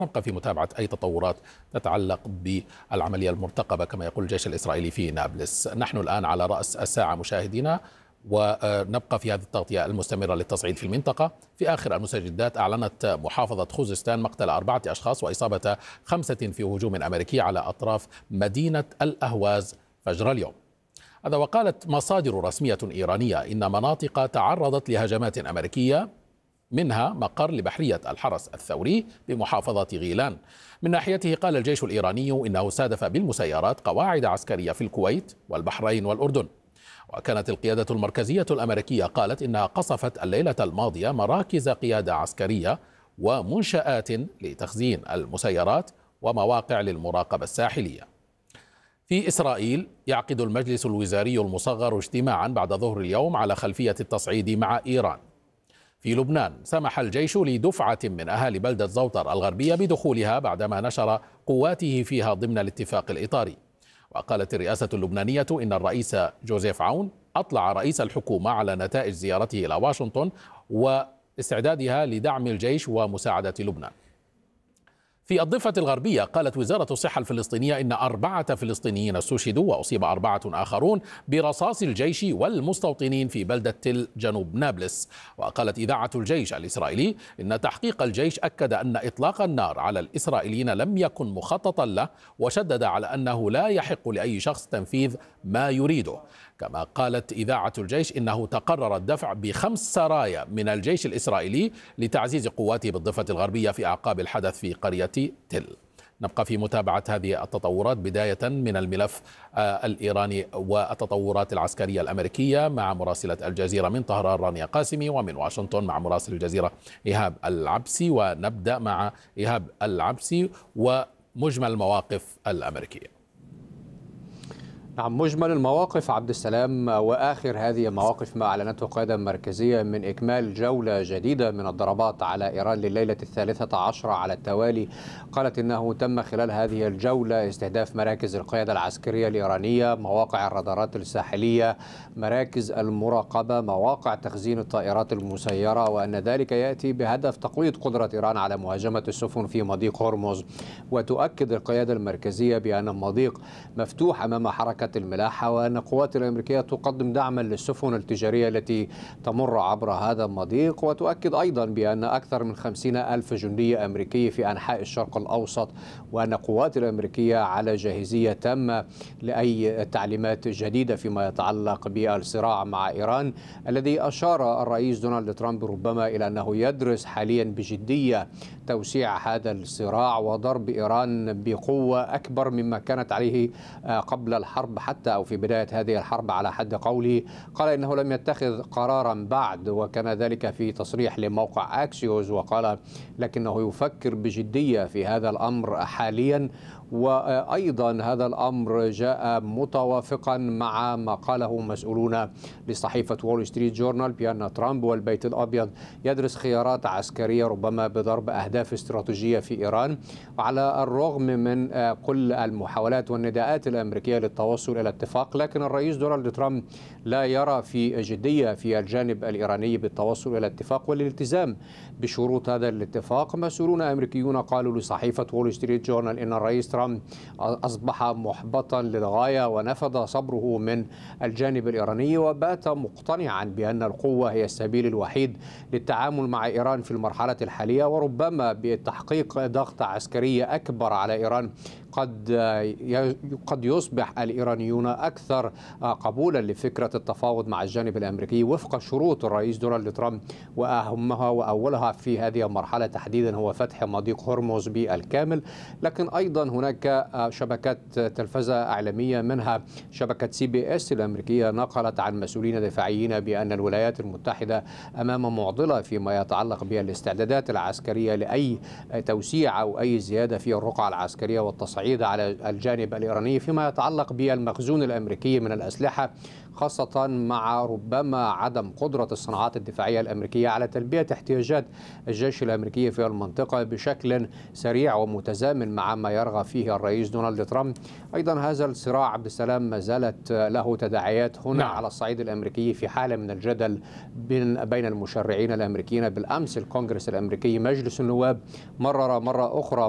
نبقى في متابعة أي تطورات تتعلق بالعملية المرتقبة كما يقول الجيش الإسرائيلي في نابلس. نحن الآن على رأس الساعة مشاهدينا، ونبقى في هذه التغطية المستمرة للتصعيد في المنطقة. في آخر المستجدات أعلنت محافظة خوزستان مقتل 4 أشخاص وإصابة 5 في هجوم أمريكي على أطراف مدينة الأهواز فجر اليوم. هذا وقالت مصادر رسمية إيرانية إن مناطق تعرضت لهجمات أمريكية، منها مقر لبحرية الحرس الثوري بمحافظة غيلان. من ناحيته قال الجيش الإيراني إنه استهدف بالمسيرات قواعد عسكرية في الكويت والبحرين والأردن. وكانت القيادة المركزية الأمريكية قالت إنها قصفت الليلة الماضية مراكز قيادة عسكرية ومنشآت لتخزين المسيرات ومواقع للمراقبة الساحلية. في إسرائيل يعقد المجلس الوزاري المصغر اجتماعا بعد ظهر اليوم على خلفية التصعيد مع إيران. في لبنان سمح الجيش لدفعة من أهالي بلدة زوطر الغربية بدخولها بعدما نشر قواته فيها ضمن الاتفاق الإطاري. وقالت الرئاسة اللبنانية إن الرئيس جوزيف عون أطلع رئيس الحكومة على نتائج زيارته إلى واشنطن واستعدادها لدعم الجيش ومساعدة لبنان. في الضفة الغربية قالت وزارة الصحة الفلسطينية إن 4 فلسطينيين استشهدوا وأصيب 4 آخرون برصاص الجيش والمستوطنين في بلدة تل جنوب نابلس. وقالت إذاعة الجيش الإسرائيلي إن تحقيق الجيش أكد أن إطلاق النار على الإسرائيليين لم يكن مخططا له، وشدد على أنه لا يحق لأي شخص تنفيذ ما يريده. كما قالت إذاعة الجيش إنه تقرر الدفع ب5 سرايا من الجيش الإسرائيلي لتعزيز قواته بالضفة الغربية في أعقاب الحدث في قرية تل. نبقى في متابعة هذه التطورات بداية من الملف الإيراني والتطورات العسكرية الأمريكية مع مراسلة الجزيرة من طهران رانيا قاسمي، ومن واشنطن مع مراسل الجزيرة إيهاب العبسي. ونبدأ مع إيهاب العبسي ومجمل المواقف الأمريكية. نعم، مجمل المواقف عبد السلام وآخر هذه المواقف ما أعلنته القيادة المركزية من إكمال جولة جديدة من الضربات على إيران لليلة 13 على التوالي. قالت إنه تم خلال هذه الجولة استهداف مراكز القيادة العسكرية الإيرانية، مواقع الرادارات الساحلية، مراكز المراقبة، مواقع تخزين الطائرات المسيرة، وأن ذلك يأتي بهدف تقويض قدرة إيران على مهاجمة السفن في مضيق هرمز. وتؤكد القيادة المركزية بأن المضيق مفتوح أمام حركة الملاحة، وأن القوات الأمريكية تقدم دعما للسفن التجارية التي تمر عبر هذا المضيق. وتؤكد أيضا بأن أكثر من 50,000 جندي أمريكي في أنحاء الشرق الأوسط، وأن القوات الأمريكية على جاهزية تامة لأي تعليمات جديدة فيما يتعلق بالصراع مع إيران، الذي أشار الرئيس دونالد ترامب ربما إلى أنه يدرس حاليا بجدية توسيع هذا الصراع وضرب إيران بقوة أكبر مما كانت عليه قبل الحرب حتى أو في بداية هذه الحرب على حد قوله. قال إنه لم يتخذ قرارا بعد، وكان ذلك في تصريح لموقع أكسيوس، وقال لكنه يفكر بجدية في هذا الأمر حاليا. وأيضا هذا الأمر جاء متوافقا مع ما قاله مسؤولون لصحيفة وول ستريت جورنال بأن ترامب والبيت الأبيض يدرس خيارات عسكرية ربما بضرب أهداف استراتيجية في إيران. وعلى الرغم من كل المحاولات والنداءات الأمريكية للتوصل إلى اتفاق، لكن الرئيس دونالد ترامب لا يرى في جدية في الجانب الإيراني بالتوصل إلى اتفاق والالتزام بشروط هذا الاتفاق. مسؤولون أمريكيون قالوا لصحيفة وول ستريت جورنال إن الرئيس ترامب أصبح محبطا للغاية ونفذ صبره من الجانب الإيراني، وبات مقتنعا بأن القوة هي السبيل الوحيد للتعامل مع إيران في المرحلة الحالية، وربما بتحقيق ضغط عسكري أكبر على إيران قد يصبح الإيرانيون أكثر قبولا لفكرة التفاوض مع الجانب الأمريكي وفق شروط الرئيس دونالد ترامب، وأهمها وأولها في هذه المرحلة تحديدا هو فتح مضيق هرمز بالكامل. لكن أيضا هناك شبكات تلفزة إعلامية منها شبكة CBS الأمريكية نقلت عن مسؤولين دفاعيين بأن الولايات المتحدة أمام معضلة فيما يتعلق بالاستعدادات العسكرية لأي توسيع أو أي زيادة في الرقعة العسكرية والتصعيد على الجانب الإيراني فيما يتعلق بالمخزون الأمريكي من الأسلحة، خاصة مع ربما عدم قدرة الصناعات الدفاعية الأمريكية على تلبية احتياجات الجيش الأمريكي في المنطقة بشكل سريع ومتزامن مع ما يرغب فيه الرئيس دونالد ترامب. أيضا هذا الصراع عبد السلام ما زالت له تداعيات هنا على الصعيد الأمريكي في حالة من الجدل بين المشرعين الأمريكيين. بالأمس الكونغرس الأمريكي مجلس النواب مرر مرة أخرى